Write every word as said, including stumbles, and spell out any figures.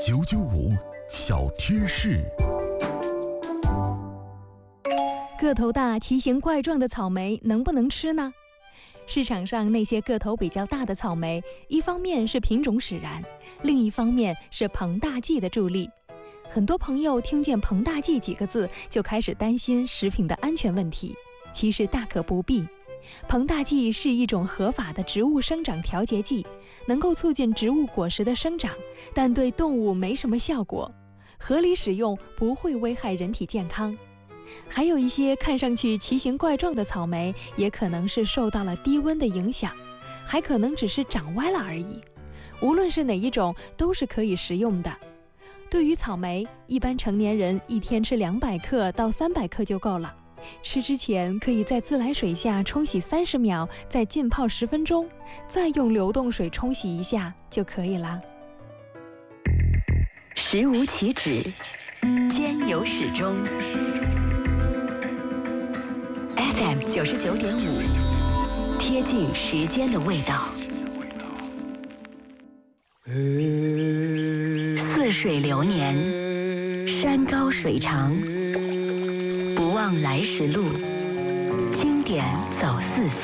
九九五小贴士。 个头大、奇形怪状的草莓能不能吃呢？市场上那些个头比较大的草莓，一方面是品种使然，另一方面是膨大剂的助力。很多朋友听见膨大剂几个字就开始担心食品的安全问题，其实大可不必。膨大剂是一种合法的植物生长调节剂，能够促进植物果实的生长，但对动物没什么效果。合理使用不会危害人体健康。还有一些看上去奇形怪状的草莓，也可能是受到了低温的影响，还可能只是长歪了而已。无论是哪一种，都是可以食用的。对于草莓，一般成年人一天吃两百克到三百克就够了。吃之前可以在自来水下冲洗三十秒，再浸泡十分钟，再用流动水冲洗一下就可以啦。 食无其止，兼有始终。F M 九十九点五，贴近时间的味道。似水流年，山高水长，不忘来时路，经典走四方。